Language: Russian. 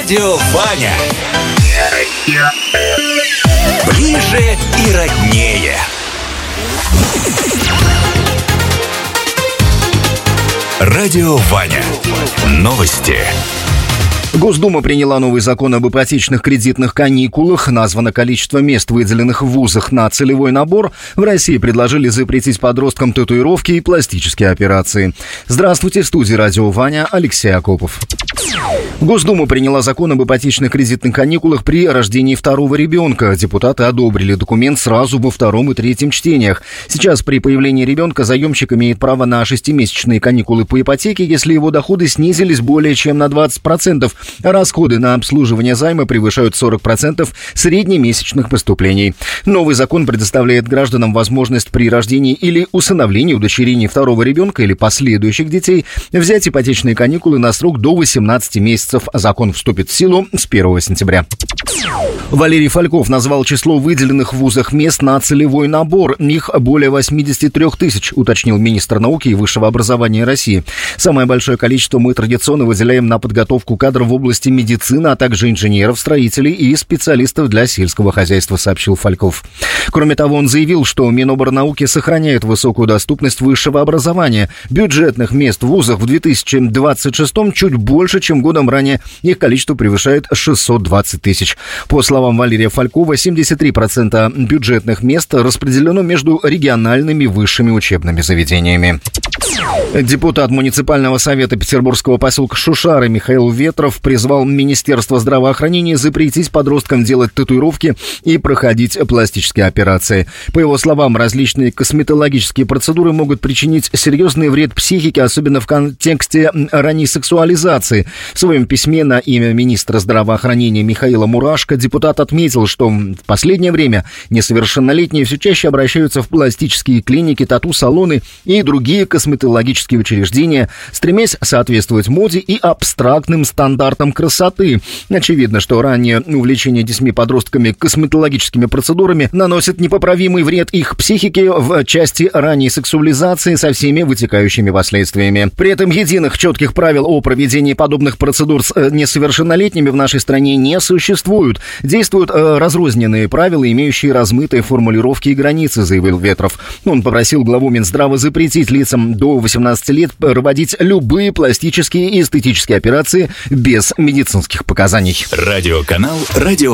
Дядя Ваня. Ближе и роднее. Радио Ваня. Новости. Госдума приняла новый закон об ипотечных кредитных каникулах. Названо количество мест, выделенных в вузах на целевой набор. В России предложили запретить подросткам татуировки и пластические операции. Здравствуйте, в студии Радио Ваня, Алексей Акопов. Госдума приняла закон об ипотечных кредитных каникулах при рождении второго ребенка. Депутаты одобрили документ сразу во втором и третьем чтениях. Сейчас при появлении ребенка заемщик имеет право на 6-месячные каникулы по ипотеке, если его доходы снизились более чем на 20%. Расходы на обслуживание займа превышают 40% среднемесячных поступлений. Новый закон предоставляет гражданам возможность при рождении или усыновлении, удочерении второго ребенка или последующих детей взять ипотечные каникулы на срок до 18 месяцев. Закон вступит в силу с 1 сентября. Валерий Фальков назвал число выделенных в вузах мест на целевой набор. Их более 83 тысяч, уточнил министр науки и высшего образования России. Самое большое количество мы традиционно выделяем на подготовку кадров в области медицины, а также инженеров, строителей и специалистов для сельского хозяйства, сообщил Фальков. Кроме того, он заявил, что Миноборнауки сохраняет высокую доступность высшего образования. Бюджетных мест в вузах в 2026 чуть больше, чем годом ранее. Их количество превышает 620 тысяч. По словам Валерия Фалькова, 73% бюджетных мест распределено между региональными высшими учебными заведениями. Депутат муниципального совета петербургского поселка Шушары Михаил Ветров призвал Министерство здравоохранения запретить подросткам делать татуировки и проходить пластические операции. По его словам, различные косметологические процедуры могут причинить серьезный вред психике, особенно в контексте ранней сексуализации. В своем письме на имя министра здравоохранения Михаила Мурашко депутат отметил, что в последнее время несовершеннолетние все чаще обращаются в пластические клиники, тату-салоны и другие косметологические учреждения, стремясь соответствовать моде и абстрактным стандартам красоты. Очевидно, что раннее увлечение детьми-подростками косметологическими процедурами наносит непоправимый вред их психике в части ранней сексуализации со всеми вытекающими последствиями. При этом единых четких правил о проведении подобных процедур с несовершеннолетними в нашей стране не существует. Действуют разрозненные правила, имеющие размытые формулировки и границы, заявил Ветров. Он попросил главу Минздрава запретить лицам до 18 лет проводить любые пластические и эстетические операции без медицинских показаний. Радиоканал «Радио